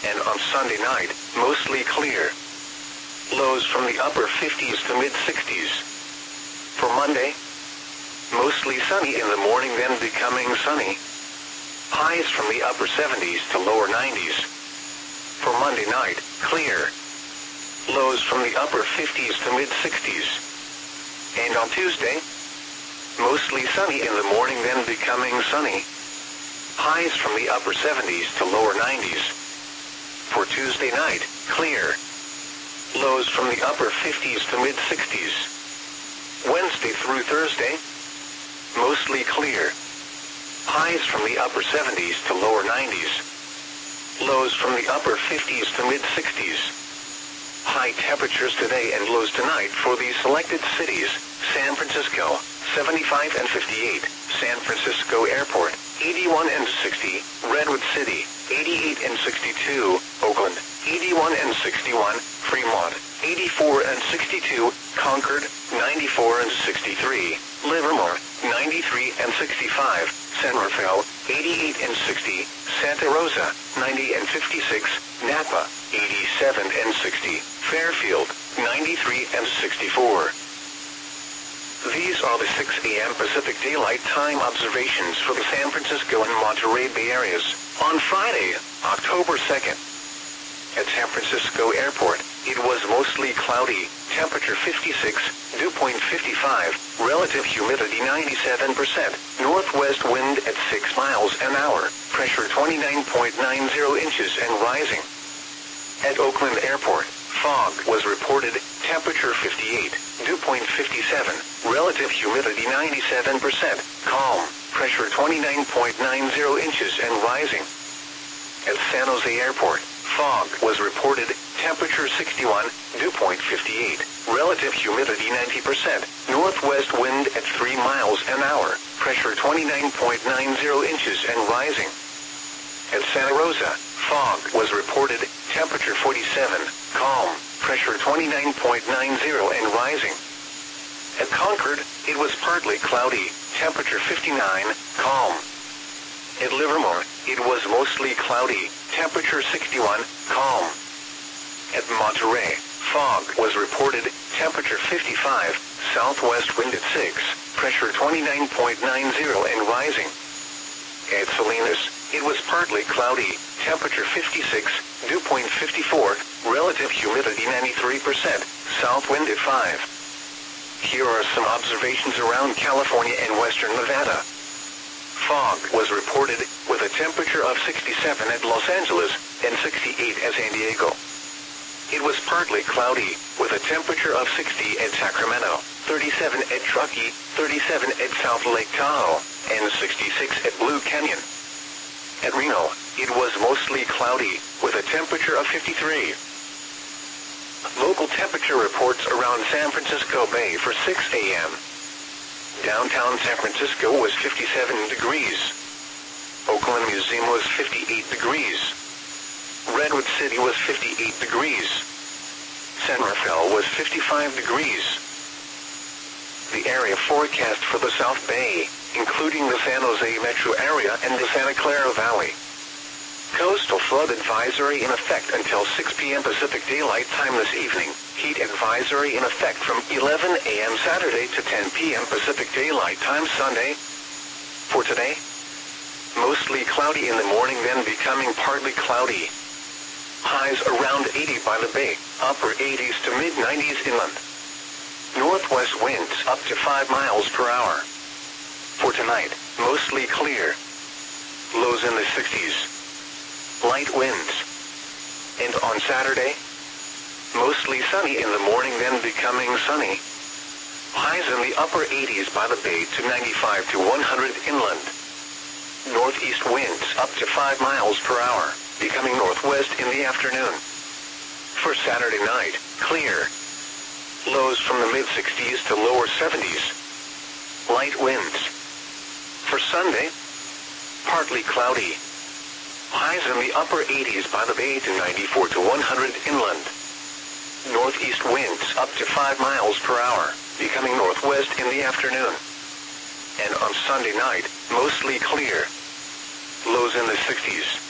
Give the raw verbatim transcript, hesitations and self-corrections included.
And on Sunday night, mostly clear. Lows from the upper fifties to mid-sixties. For Monday, mostly sunny in the morning, then becoming sunny. Highs from the upper seventies to lower nineties. For Monday night, clear. Lows from the upper fifties to mid-sixties. And on Tuesday, mostly sunny in the morning, then becoming sunny. Highs from the upper seventies to lower nineties. For Tuesday night, clear. Lows from the upper fifties to mid-sixties. Wednesday through Thursday, mostly clear. Highs from the upper seventies to lower nineties. Lows from the upper fifties to mid-sixties. High temperatures today and lows tonight for the selected cities: San Francisco, seventy-five and fifty-eight, San Francisco Airport, eighty-one and sixty, Redwood City, eighty-eight and sixty-two, Oakland, eighty-one and sixty-one, Fremont, eighty-four and sixty-two, Concord, ninety-four and sixty-three, Livermore, ninety-three and sixty-five, San Rafael, eighty-eight and sixty, Santa Rosa, ninety and fifty-six, Napa, eighty-seven and sixty, Fairfield, ninety-three and sixty-four. These are the six a m Pacific Daylight Time observations for the San Francisco and Monterey Bay areas on Friday, October second. At San Francisco Airport, it was mostly cloudy, temperature fifty-six, dew point fifty-five, relative humidity ninety-seven percent, northwest wind at six miles an hour, pressure twenty-nine point nine zero inches and rising. At Oakland Airport, fog was reported, temperature fifty-eight, dew point fifty-seven, relative humidity ninety-seven percent, calm, pressure twenty-nine point nine zero inches and rising. At San Jose Airport, fog was reported, temperature sixty-one, dew point fifty-eight, relative humidity ninety percent, northwest wind at three miles an hour, pressure twenty-nine point nine zero inches and rising. At Santa Rosa, fog was reported, temperature forty-seven, calm, pressure twenty-nine point nine zero and rising. At Concord, it was partly cloudy, temperature fifty-nine, calm. At Livermore, it was mostly cloudy, temperature sixty-one, calm. At Monterey, fog was reported, temperature fifty-five, southwest wind at six, pressure twenty-nine point nine zero and rising. At Salinas, it was partly cloudy, temperature fifty-six, dew point fifty-four, relative humidity ninety-three percent, south wind at five. Here are some observations around California and western Nevada. Fog was reported, with a temperature of sixty-seven at Los Angeles and sixty-eight at San Diego. It was partly cloudy, with a temperature of sixty at Sacramento, thirty-seven at Truckee, thirty-seven at South Lake Tahoe, and sixty-six at Blue Canyon. At Reno, it was mostly cloudy, with a temperature of fifty-three. Local temperature reports around San Francisco Bay for six a m Downtown San Francisco was fifty-seven degrees. Oakland Museum was fifty-eight degrees. Redwood City was fifty-eight degrees. San Rafael was fifty-five degrees. The area forecast for the South Bay, including the San Jose metro area and the Santa Clara Valley. Coastal flood advisory in effect until six p m Pacific Daylight Time this evening. Heat advisory in effect from eleven a m Saturday to ten p m Pacific Daylight Time Sunday. For today, mostly cloudy in the morning, then becoming partly cloudy. Highs around eighty by the bay, upper eighties to mid nineties inland. Northwest winds up to five miles per hour. For tonight, mostly clear. Lows in the sixties. Light winds. And on Saturday, mostly sunny in the morning, then becoming sunny. Highs in the upper eighties by the bay to ninety-five to one hundred inland. Northeast winds up to five miles per hour, becoming northwest in the afternoon. For Saturday night, clear. Lows from the mid-sixties to lower seventies. Light winds. For Sunday, partly cloudy. Highs in the upper eighties by the bay to ninety-four to one hundred inland. Northeast winds up to five miles per hour, becoming northwest in the afternoon. And on Sunday night, mostly clear. Lows in the sixties.